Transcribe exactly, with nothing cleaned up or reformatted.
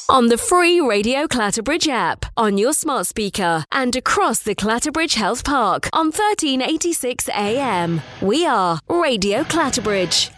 On the free Radio Clatterbridge app, on your smart speaker, and across the Clatterbridge Health Park on thirteen eighty-six A M. We are Radio Clatterbridge.